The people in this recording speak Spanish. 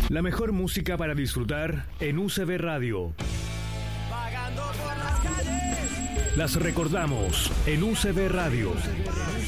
La mejor música para disfrutar en UCB Radio. Vagando por las calles. Las recordamos en UCB Radio.